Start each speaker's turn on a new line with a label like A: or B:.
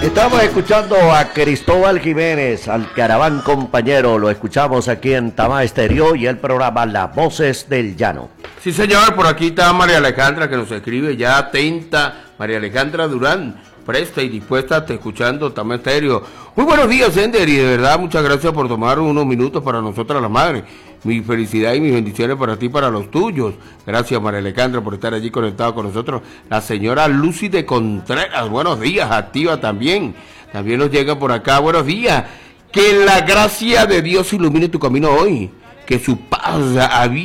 A: Estamos escuchando a Cristóbal Jiménez, al Caraván Compañero. Lo escuchamos aquí en Tamá Estéreo y el programa Las Voces del Llano.
B: Sí, señor, por aquí está María Alejandra que nos escribe, ya atenta. María Alejandra Durán, presta y dispuesta, te escuchando Tamá Estéreo. Muy buenos días, Ender, y de verdad muchas gracias por tomar unos minutos para nosotras las madres. Mi felicidad y mis bendiciones para ti y para los tuyos. Gracias, María Alejandra, por estar allí conectado con nosotros. La señora Lucy de Contreras, buenos días, activa también. También nos llega por acá, buenos días. Que la gracia de Dios ilumine tu camino hoy. Que su paz